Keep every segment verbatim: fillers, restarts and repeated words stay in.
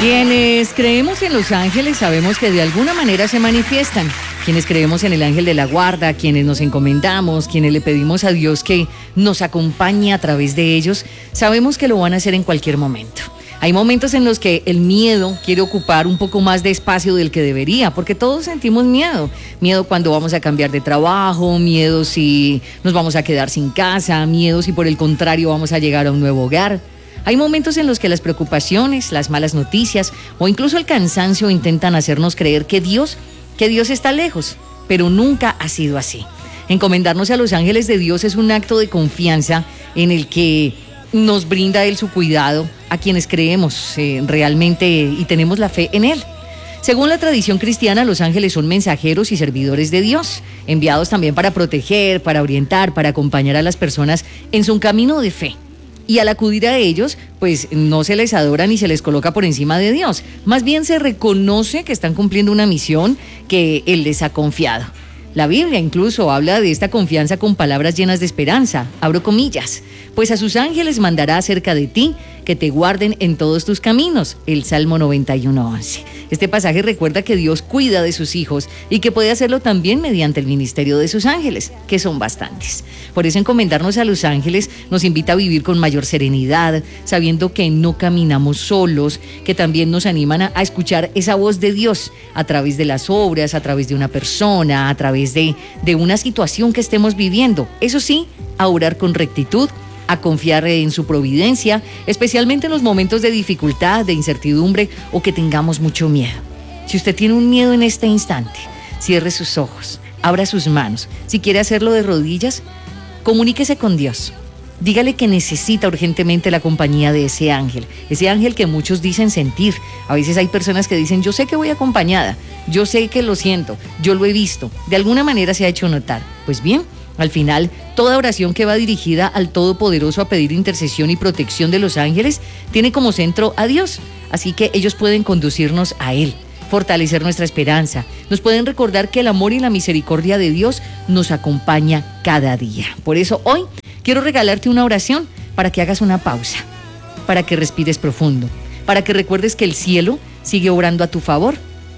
Quienes creemos en los ángeles sabemos que de alguna manera se manifiestan. Quienes creemos en el ángel de la guarda, quienes nos encomendamos, quienes le pedimos a Dios que nos acompañe a través de ellos, sabemos que lo van a hacer en cualquier momento. Hay momentos en los que el miedo quiere ocupar un poco más de espacio del que debería, porque todos sentimos miedo. Miedo cuando vamos a cambiar de trabajo, miedo si nos vamos a quedar sin casa, miedo si por el contrario vamos a llegar a un nuevo hogar. Hay momentos en los que las preocupaciones, las malas noticias o incluso el cansancio intentan hacernos creer que Dios, que Dios está lejos, pero nunca ha sido así. Encomendarnos a los ángeles de Dios es un acto de confianza en el que nos brinda Él su cuidado a quienes creemos eh, realmente y tenemos la fe en Él. Según la tradición cristiana, los ángeles son mensajeros y servidores de Dios, enviados también para proteger, para orientar, para acompañar a las personas en su camino de fe. Y al acudir a ellos, pues no se les adora ni se les coloca por encima de Dios. Más bien se reconoce que están cumpliendo una misión que Él les ha confiado. La Biblia incluso habla de esta confianza con palabras llenas de esperanza, abro comillas, pues a sus ángeles mandará acerca de ti que te guarden en todos tus caminos, el Salmo noventa y uno, once. Este pasaje recuerda que Dios cuida de sus hijos y que puede hacerlo también mediante el ministerio de sus ángeles, que son bastantes. Por eso encomendarnos a los ángeles nos invita a vivir con mayor serenidad, sabiendo que no caminamos solos, que también nos animan a, a escuchar esa voz de Dios a través de las obras, a través de una persona, a través de, de una situación que estemos viviendo. Eso sí, a orar con rectitud, a confiar en su providencia, especialmente en los momentos de dificultad, de incertidumbre o que tengamos mucho miedo. Si usted tiene un miedo en este instante, cierre sus ojos, abra sus manos. Si quiere hacerlo de rodillas, comuníquese con Dios. Dígale que necesita urgentemente la compañía de ese ángel, ese ángel que muchos dicen sentir. A veces hay personas que dicen, yo sé que voy acompañada, yo sé que lo siento, yo lo he visto, de alguna manera se ha hecho notar. Pues bien, al final, toda oración que va dirigida al Todopoderoso a pedir intercesión y protección de los ángeles tiene como centro a Dios, así que ellos pueden conducirnos a Él, fortalecer nuestra esperanza, nos pueden recordar que el amor y la misericordia de Dios nos acompaña cada día. Por eso hoy quiero regalarte una oración para que hagas una pausa, para que respires profundo, para que recuerdes que el cielo sigue obrando a tu favor.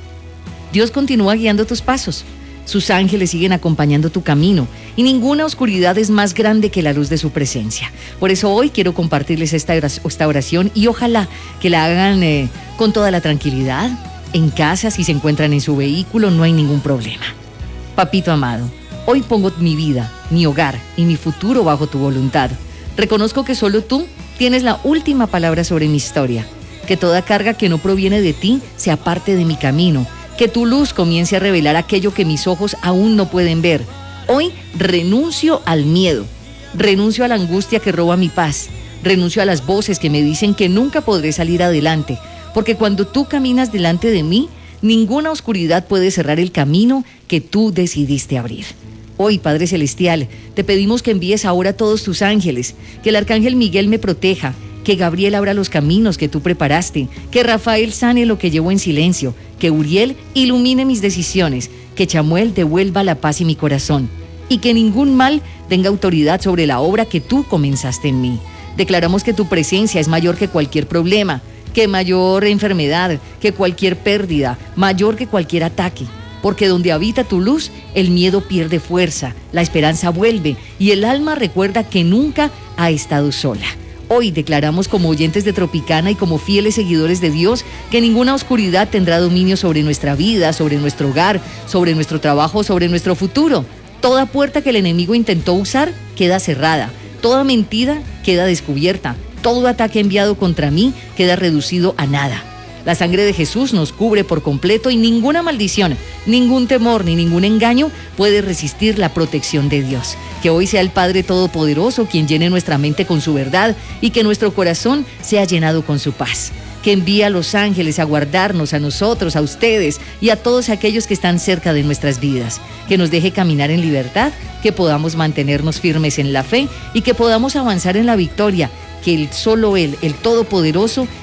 Dios continúa guiando tus pasos. Sus ángeles siguen acompañando tu camino y ninguna oscuridad es más grande que la luz de su presencia. Por eso hoy quiero compartirles esta oración y ojalá que la hagan eh, con toda la tranquilidad, en casa, si se encuentran en su vehículo, no hay ningún problema. Papito amado, hoy pongo mi vida, mi hogar y mi futuro bajo tu voluntad. Reconozco que solo tú tienes la última palabra sobre mi historia, que toda carga que no proviene de ti se aparte de mi camino, que tu luz comience a revelar aquello que mis ojos aún no pueden ver. Hoy renuncio al miedo, renuncio a la angustia que roba mi paz, renuncio a las voces que me dicen que nunca podré salir adelante, porque cuando tú caminas delante de mí, ninguna oscuridad puede cerrar el camino que tú decidiste abrir. Hoy, Padre Celestial, te pedimos que envíes ahora a todos tus ángeles, que el Arcángel Miguel me proteja, que Gabriel abra los caminos que tú preparaste, que Rafael sane lo que llevo en silencio, que Uriel ilumine mis decisiones, que Chamuel devuelva la paz y mi corazón, y que ningún mal tenga autoridad sobre la obra que tú comenzaste en mí. Declaramos que tu presencia es mayor que cualquier problema, que mayor enfermedad, que cualquier pérdida, mayor que cualquier ataque, porque donde habita tu luz, el miedo pierde fuerza, la esperanza vuelve y el alma recuerda que nunca ha estado sola. Hoy declaramos como oyentes de Tropicana y como fieles seguidores de Dios que ninguna oscuridad tendrá dominio sobre nuestra vida, sobre nuestro hogar, sobre nuestro trabajo, sobre nuestro futuro. Toda puerta que el enemigo intentó usar queda cerrada, toda mentira queda descubierta, todo ataque enviado contra mí queda reducido a nada. La sangre de Jesús nos cubre por completo y ninguna maldición, ningún temor ni ningún engaño puede resistir la protección de Dios. Que hoy sea el Padre Todopoderoso quien llene nuestra mente con su verdad y que nuestro corazón sea llenado con su paz. Que envíe a los ángeles a guardarnos a nosotros, a ustedes y a todos aquellos que están cerca de nuestras vidas. Que nos deje caminar en libertad, que podamos mantenernos firmes en la fe y que podamos avanzar en la victoria. Que el, solo Él, el Todopoderoso,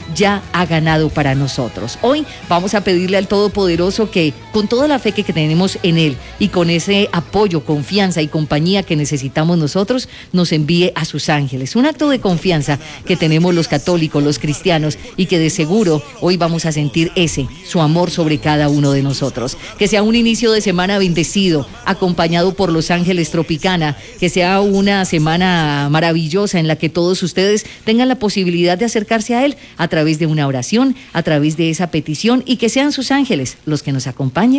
ya ha ganado para nosotros. Hoy vamos a pedirle al Todopoderoso que, con toda la fe que tenemos en Él y con ese apoyo, confianza y compañía que necesitamos nosotros, nos envíe a sus ángeles. Un acto de confianza que tenemos los católicos, los cristianos, y que de seguro hoy vamos a sentir ese, su amor sobre cada uno de nosotros. Que sea un inicio de semana bendecido, acompañado por Los Ángeles Tropicana, que sea una semana maravillosa en la que todos ustedes tengan la posibilidad de acercarse a Él a través de una oración, a través de esa petición, y que sean sus ángeles los que nos acompañen